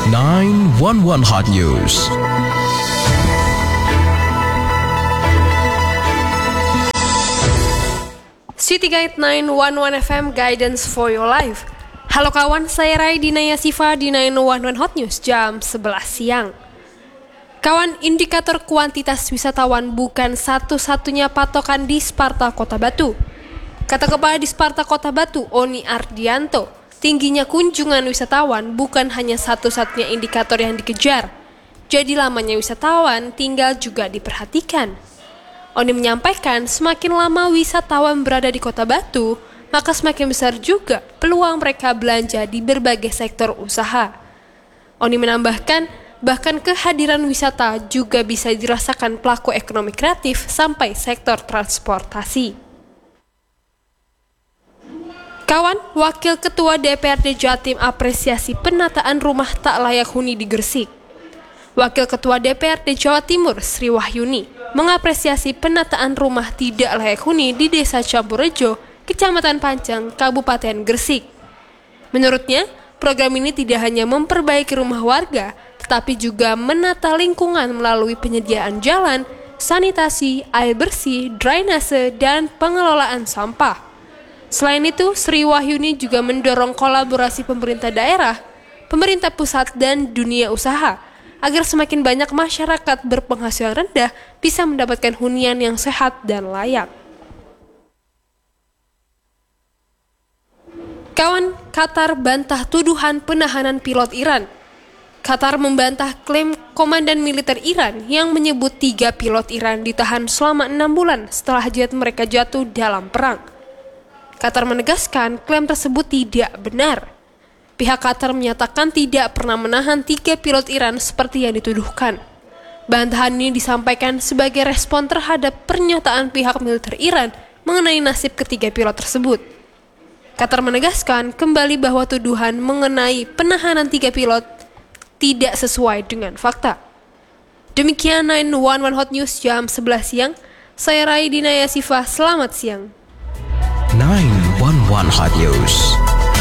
911 Hot News. City Guide 911 FM Guidance for Your Life. Halo kawan, saya Rai Dinaya Siva di 911 Hot News jam 11 siang. Kawan, indikator kuantitas wisatawan bukan satu-satunya patokan di Sparta Kota Batu. Kata Kepala di Sparta Kota Batu, Oni Ardianto, tingginya kunjungan wisatawan bukan hanya satu-satunya indikator yang dikejar. Jadi lamanya wisatawan tinggal juga diperhatikan. Oni menyampaikan semakin lama wisatawan berada di Kota Batu, maka semakin besar juga peluang mereka belanja di berbagai sektor usaha. Oni menambahkan, bahkan kehadiran wisata juga bisa dirasakan pelaku ekonomi kreatif sampai sektor transportasi. Kawan, Wakil Ketua DPRD Jatim apresiasi penataan rumah tak layak huni di Gresik. Wakil Ketua DPRD Jawa Timur, Sri Wahyuni, mengapresiasi penataan rumah tidak layak huni di Desa Campurejo, Kecamatan Pancang, Kabupaten Gresik. Menurutnya, program ini tidak hanya memperbaiki rumah warga, tetapi juga menata lingkungan melalui penyediaan jalan, sanitasi, air bersih, drainase, dan pengelolaan sampah. Selain itu, Sri Wahyuni juga mendorong kolaborasi pemerintah daerah, pemerintah pusat, dan dunia usaha agar semakin banyak masyarakat berpenghasilan rendah bisa mendapatkan hunian yang sehat dan layak. Kawan, Qatar bantah tuduhan penahanan pilot Iran. Qatar membantah klaim komandan militer Iran yang menyebut 3 pilot Iran ditahan selama 6 bulan setelah jet mereka jatuh dalam perang. Qatar menegaskan klaim tersebut tidak benar. Pihak Qatar menyatakan tidak pernah menahan 3 pilot Iran seperti yang dituduhkan. Bantahan ini disampaikan sebagai respon terhadap pernyataan pihak militer Iran mengenai nasib ketiga pilot tersebut. Qatar menegaskan kembali bahwa tuduhan mengenai penahanan 3 pilot tidak sesuai dengan fakta. Demikian 911 Hot News jam 11 siang. Saya Rai Dinaya Siva, selamat siang. 911 Hot News.